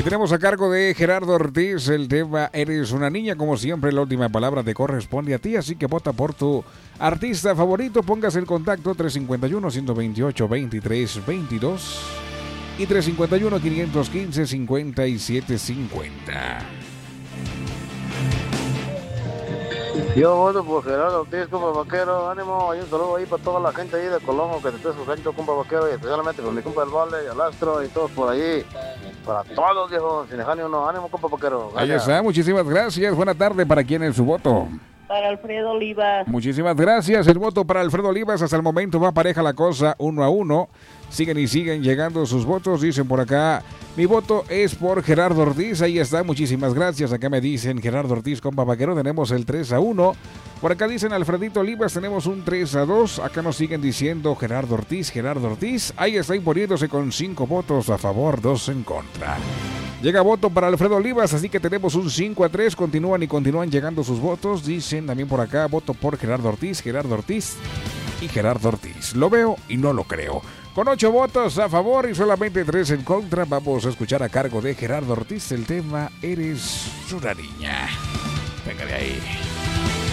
tenemos a cargo de Gerardo Ortiz el tema Eres una niña. Como siempre, la última palabra te corresponde a ti, así que vota por tu artista favorito. Póngase en contacto 351-128-2322 y 351-515-5750. Yo voto por Gerardo Ortiz, compa vaquero, ánimo, y un saludo ahí para toda la gente ahí de Colombo que te esté escuchando, compa vaquero, y especialmente con mi compa del Vale, el Astro y todos por ahí, para todos, viejo, sin dejar ni uno, ánimo, compa vaquero. Ahí está, muchísimas gracias, buena tarde. ¿Para quién es su voto? Para Alfredo Olivas. Muchísimas gracias, el voto para Alfredo Olivas. Hasta el momento va pareja la cosa, 1-1. Siguen y siguen llegando sus votos. Dicen por acá, mi voto es por Gerardo Ortiz. Ahí está, muchísimas gracias. Acá me dicen Gerardo Ortiz, compa vaquero, tenemos el 3-1. Por acá dicen Alfredito Olivas, tenemos un 3-2. Acá nos siguen diciendo Gerardo Ortiz, Gerardo Ortiz. Ahí está imponiéndose con 5 votos a favor, 2 en contra. Llega voto para Alfredo Olivas, así que tenemos un 5-3. Continúan y continúan llegando sus votos. Dicen también por acá, voto por Gerardo Ortiz y Gerardo Ortiz. Lo veo y no lo creo. Con 8 votos a favor y solamente 3 en contra, vamos a escuchar a cargo de Gerardo Ortiz el tema Eres una niña. Venga de ahí.